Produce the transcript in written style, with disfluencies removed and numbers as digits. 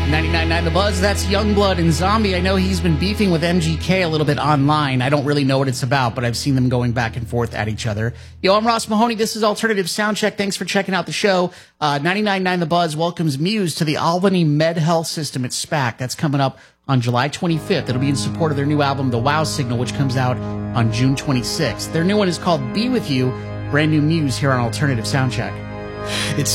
99.9 The Buzz, that's Youngblood and Zombie. I know he's been beefing with MGK a little bit online. I don't really know what it's about, but I've seen them going back and forth at each other. Yo, I'm Ross Mahoney. This is Alternative Soundcheck. Thanks for checking out the show. 99.9 The Buzz welcomes Muse to the Albany Med Health System at SPAC. That's coming up on July 25th. It'll be in support of their new album, The Wow Signal, which comes out on June 26th. Their new one is called Be With You. Brand new Muse here on Alternative Soundcheck. It's